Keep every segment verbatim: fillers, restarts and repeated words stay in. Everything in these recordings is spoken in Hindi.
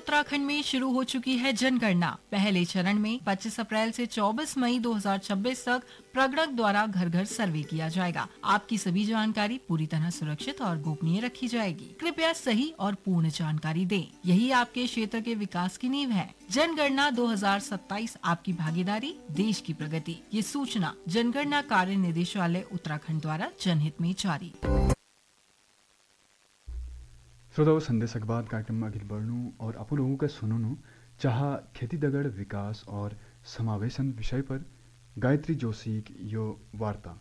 उत्तराखंड में शुरू हो चुकी है जनगणना। पहले चरण में पच्चीस अप्रैल से चौबीस मई दो हज़ार छब्बीस तक प्रगणक द्वारा घर घर सर्वे किया जाएगा। आपकी सभी जानकारी पूरी तरह सुरक्षित और गोपनीय रखी जाएगी। कृपया सही और पूर्ण जानकारी दें। यही आपके क्षेत्र के विकास की नींव है। जनगणना दो हज़ार सत्ताईस, आपकी भागीदारी, देश की प्रगति। ये सूचना जनगणना कार्य निदेशालय उत्तराखंड द्वारा जनहित में जारी। श्रोताओं, संदेश अखबार कार्यक्रम में अगिल बढ़नु और अपन लोगों का सुननु चाह खेती दगड़ विकास और समावेशन विषय पर गायत्री जोशी की यो वार्ता।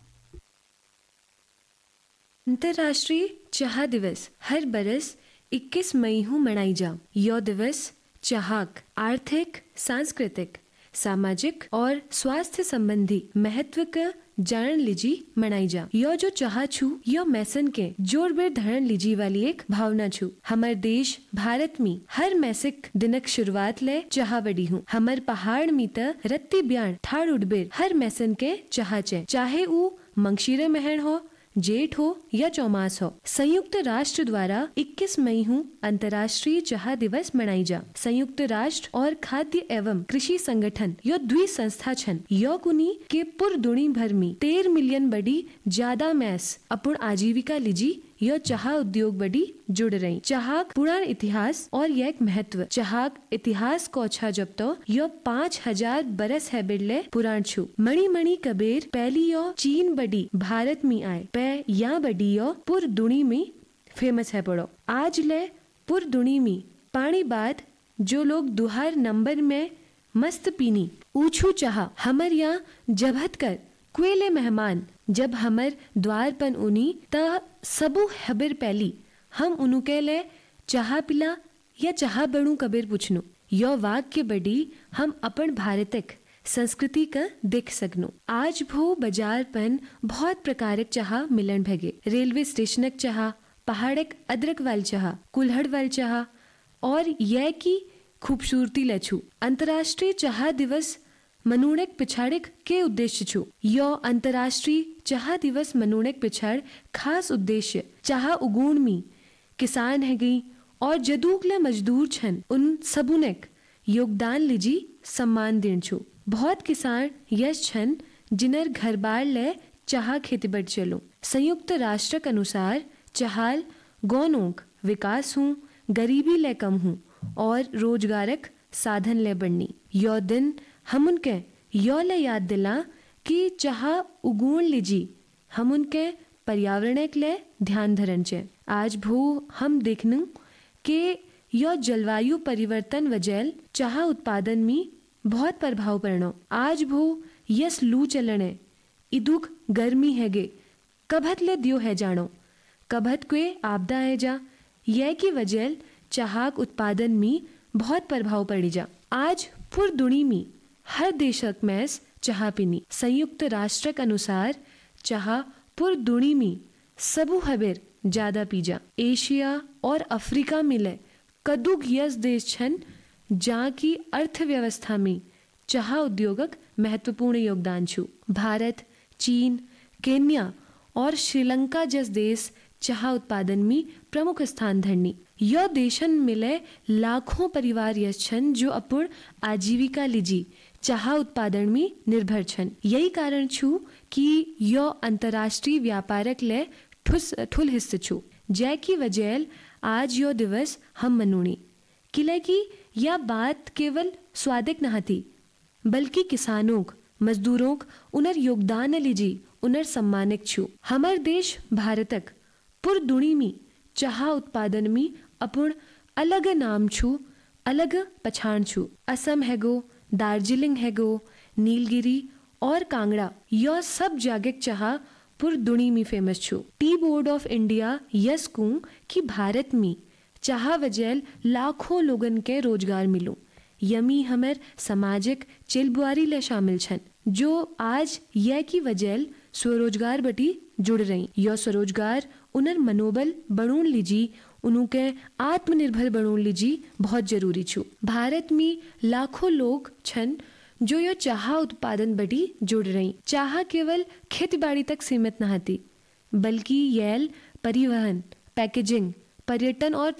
अंतर्राष्ट्रीय चाह दिवस हर बरस इक्कीस मई को मनाई जा। यो दिवस चाहक आर्थिक, सांस्कृतिक, सामाजिक और स्वास्थ्य संबंधी महत्व का जान लीजी मनाई जा। यो जो चाह छू यो मैसन के जोर बेर धरण लीजी वाली एक भावना छू। हमार देश भारत में हर मैसिक दिनक शुरुआत ले चाह बड़ी हूँ। हमार पहाड़ में त रत्ती ब्याण ठाड़ उड़बेर हर मैसन के चाह चे, चाहे ऊ मंगशीरे महण हो, जेठ हो या चौमास हो। संयुक्त राष्ट्र द्वारा इक्कीस मई को अंतर्राष्ट्रीय चाह दिवस मनाई जा। संयुक्त राष्ट्र और खाद्य एवं कृषि संगठन यो द्वि संस्था छन। यो कुनी के पुर दुनिया भर में तेरह मिलियन बड़ी ज्यादा मैस अपन आजीविका लीजी यो चाह उद्योग बड़ी जुड़ रही। चाह पुरान इतिहास और एक महत्व। चाह इतिहास को अच्छा जब तो यो पाँच हजार बरस है बिरले पुरान छू। मणि मणि कबीर पहली यो चीन बड़ी भारत में आए पे या बड़ी यो पुर दुनी में फेमस है पड़ो। आज ले पुर दुनी में पानी बाद जो लोग दुहार नंबर में मस्त पीनी ऊछू चाह हमर यहाँ जबहत कर कुएले मेहमान जब हमर द्वार पन उनी त सबू हबिर पहली हम उनु के ले चाह पिला या चाह बड़ू कबीर पूछनु। यो वाक्य बड़ी हम अपन भारतक संस्कृति का देख सकनो। आज भो बाजार पन बहुत प्रकार चाह मिलन भगे। रेलवे स्टेशनक चाह, पहाड़क अदरक वाल चाह, कुल्हड़ वाल चाह और यह की खूबसूरती लछू। अंतर्राष्ट्रीय चाह दिवस मनुणक पिछाड़क के उद्देश्य छू। यो अंतर्राष्ट्रीय चाह दिवस मनुणक पिछाड़ खास उद्देश्य चाह उगूण में किसान है गई और जदूकले मजदूर छन उन सबुनक योगदान लीजी सम्मान देन छू। बहुत किसान यश छन जिनर घर बार ले चाह खेती बढ़ चलो। संयुक्त राष्ट्र के अनुसार चाहल गौनोक विकास हूँ, गरीबी ले कम हूँ और रोजगारक साधन ले बढ़नी। यो दिन हम उनके यो ले याद दिला कि चाह उगूण लीजी हम उनके पर्यावरण के ले ध्यान धरन चे। आज भू हम देखनु कि यो जलवायु परिवर्तन वजह चाह उत्पादन में बहुत प्रभाव पड़नो। आज भू यस लू चलने इदुक गर्मी है गे कभत ले दियो है जानो कभत के आपदा है जा। यह की वजह चाहक उत्पादन में बहुत प्रभाव पड़ी जा। आज पुर दुनी में हर देशक में चाह पीनी। संयुक्त राष्ट्र के अनुसार चाह पुर दुनी में सबू हबेर ज्यादा पीजा। एशिया और अफ्रीका मिले कदुग यस देश छन जहाँ की अर्थव्यवस्था में चाह उद्योगक महत्वपूर्ण योगदान छू। भारत, चीन, केन्या और श्रीलंका जस देश चाह उत्पादन में प्रमुख स्थान धरनी। यो देशन मिले लाखों परिवार यस छन जो अपन आजीविका लीजी चाह उत्पादन में निर्भर छन। यही कारण छू कि यो अंतर्राष्ट्रीय व्यापारक ले ठुस ठुल हिस्से छू। जय की वजह आज यो दिवस हम मनुनी किले की यह बात केवल स्वादिक नहाती बल्कि किसानों मजदूरों उनर योगदान लीजी उनर सम्मानिक छू। हमार देश भारतक पुर दुनी में चाह उत्पादन में अपन अलग नाम छू, अलग पछाण छू। असम हैगो, दार्जिलिंग हैगो, नीलगिरी और कांगड़ा यो सब जागिक चाह पुर दुनी में फेमस छू। Tea board of India yes कूं कि भारत में चाह वजह लाखों लोगन के रोजगार मिलू। यमी हमर सामाजिक चिलबुआरी ले शामिल छन जो आज यह की वजह स्वरोजगार बटी जुड़ रही। यो स्वरोजगार उनर मनोबल बढ़ून लीजी उनके आत्मनिर्भर बनून लीजी बहुत जरूरी छू। भारत में लाखों लोग छन जो यो चाह उत्पादन बड़ी जुड़ रही। चाह केवल खेती बाड़ी तक सीमित न हती बल्कि येल परिवहन, पैकेजिंग, पर्यटन और